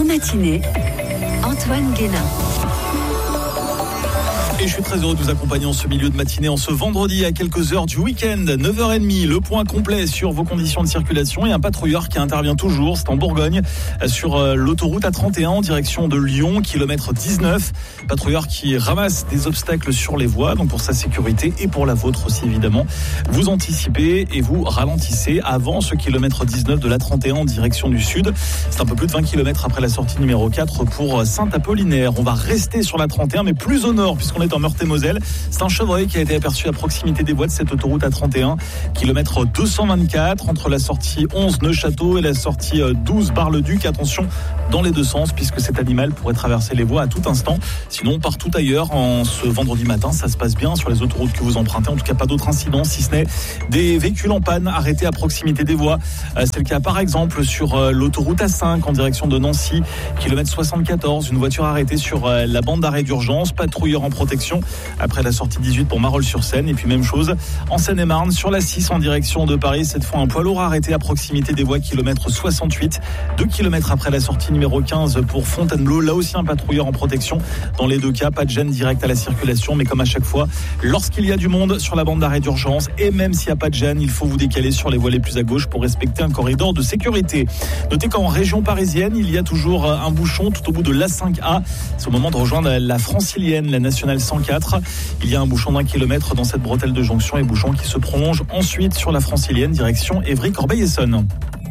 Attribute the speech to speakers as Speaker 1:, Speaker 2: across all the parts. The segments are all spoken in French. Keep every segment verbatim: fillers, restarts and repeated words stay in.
Speaker 1: matinée, Antoine Guénin.
Speaker 2: Et je suis très heureux de vous accompagner en ce milieu de matinée, en ce vendredi à quelques heures du week-end, neuf heures trente, le point complet sur vos conditions de circulation et un patrouilleur qui intervient toujours, c'est en Bourgogne, sur l'autoroute A trente et un en direction de Lyon, kilomètre dix-neuf. Patrouilleur qui ramasse des obstacles sur les voies, donc pour sa sécurité et pour la vôtre aussi évidemment. Vous anticipez et vous ralentissez avant ce kilomètre dix-neuf de l'A trente et un en direction du sud. C'est un peu plus de vingt kilomètres après la sortie numéro quatre pour Saint-Apollinaire. On va rester sur l'A trente et un mais plus au nord puisqu'on est en Meurthe-et-Moselle. C'est un chevreuil qui a été aperçu à proximité des voies de cette autoroute A trente et un, kilomètre deux cent vingt-quatre, entre la sortie onze Neufchâteau et la sortie douze Bar-le-Duc. Attention dans les deux sens, puisque cet animal pourrait traverser les voies à tout instant. Sinon, partout ailleurs, en ce vendredi matin, ça se passe bien sur les autoroutes que vous empruntez. En tout cas, pas d'autres incidents, si ce n'est des véhicules en panne arrêtés à proximité des voies. C'est le cas, par exemple, sur l'autoroute A cinq en direction de Nancy, kilomètre soixante-quatorze. Une voiture arrêtée sur la bande d'arrêt d'urgence, patrouilleur en protection après la sortie dix-huit pour Marolles-sur-Seine. Et puis même chose en Seine-et-Marne sur la six en direction de Paris. Cette fois un poids lourd arrêté à proximité des voies, kilomètre soixante-huit, deux kilomètres après la sortie numéro quinze pour Fontainebleau. Là aussi un patrouilleur en protection. Dans les deux cas, pas de gêne directe à la circulation, mais comme à chaque fois, lorsqu'il y a du monde sur la bande d'arrêt d'urgence et même s'il n'y a pas de gêne, il faut vous décaler sur les voies les plus à gauche pour respecter un corridor de sécurité. Notez qu'en région parisienne, il y a toujours un bouchon tout au bout de l'A cinq A. C'est au moment de rejoindre la Francilienne, la nationale cent quatre. Il y a un bouchon d'un kilomètre dans cette bretelle de jonction et bouchon qui se prolonge ensuite sur la Francilienne, direction Évry-Corbeil-Essonnes.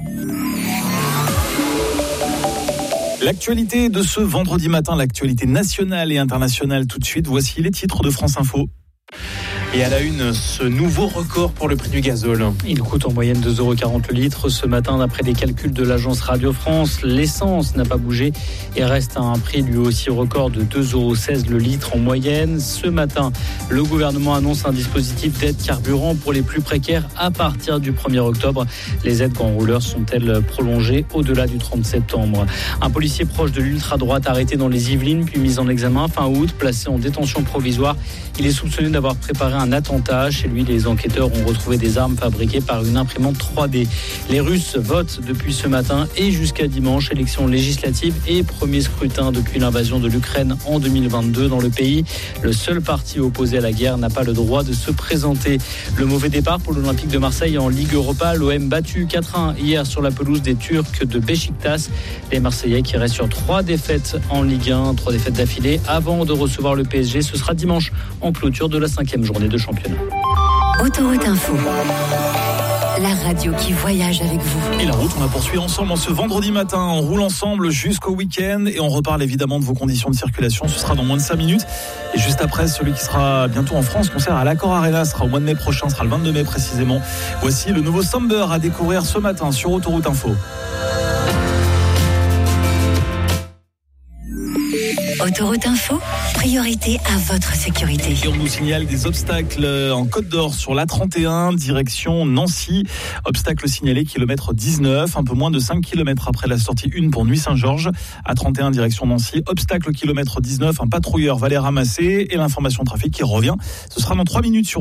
Speaker 2: L'actualité de ce vendredi matin, l'actualité nationale et internationale tout de suite. Voici les titres de France Info.
Speaker 3: Et à la une, ce nouveau record pour le prix du gazole.
Speaker 4: Il coûte en moyenne deux euros quarante le litre. Ce matin, d'après les calculs de l'agence Radio France, l'essence n'a pas bougé et reste à un prix lui aussi record de deux euros seize le litre en moyenne. Ce matin, le gouvernement annonce un dispositif d'aide carburant pour les plus précaires à partir du premier octobre. Les aides grands rouleurs sont-elles prolongées au-delà du trente septembre? Un policier proche de l'ultra-droite arrêté dans les Yvelines puis mis en examen fin août, placé en détention provisoire. Il est soupçonné d'avoir préparé un attentat. Chez lui, les enquêteurs ont retrouvé des armes fabriquées par une imprimante trois D. Les Russes votent depuis ce matin et jusqu'à dimanche. Élections législatives et premier scrutin depuis l'invasion de l'Ukraine en deux mille vingt-deux dans le pays. Le seul parti opposé à la guerre n'a pas le droit de se présenter. Le mauvais départ pour l'Olympique de Marseille en Ligue Europa. L'O M battu quatre à un hier sur la pelouse des Turcs de Beşiktaş. Les Marseillais qui restent sur trois défaites en Ligue un, trois défaites d'affilée avant de recevoir le P S G. Ce sera dimanche en clôture de la cinquième journée de championnat.
Speaker 1: Autoroute Info, la radio qui voyage avec vous.
Speaker 2: Et la route, on la poursuit ensemble en ce vendredi matin. On roule ensemble jusqu'au week-end et on reparle évidemment de vos conditions de circulation. Ce sera dans moins de cinq minutes. Et juste après, celui qui sera bientôt en France, concert à l'Accor Arena, sera au mois de mai prochain, sera le vingt-deux mai précisément. Voici le nouveau Somber à découvrir ce matin sur Autoroute Info.
Speaker 1: Autoroute Info, priorité à votre sécurité.
Speaker 2: Et on nous signale des obstacles en Côte d'Or sur l'A trente et un, direction Nancy. Obstacle signalé, kilomètre dix-neuf, un peu moins de cinq kilomètres après la sortie un pour Nuit-Saint-Georges. A trente et un, direction Nancy. Obstacle kilomètre dix-neuf, un patrouilleur va les ramasser et l'information trafic qui revient. Ce sera dans trois minutes sur